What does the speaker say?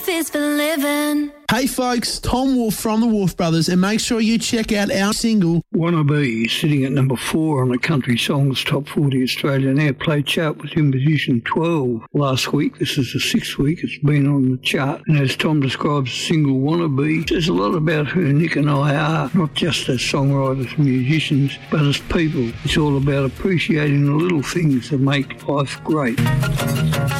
Life is for living. Hey folks, Tom Wolfe from the Wolfe Brothers, and make sure you check out our single Wanna Be, sitting at number 4 on the Country Songs Top 40 Australian Airplay chart, was in position 12 last week. This is the 6th week it's been on the chart, and as Tom describes the single Wanna Be, it says a lot about who Nick and I are, not just as songwriters and musicians, but as people. It's all about appreciating the little things that make life great.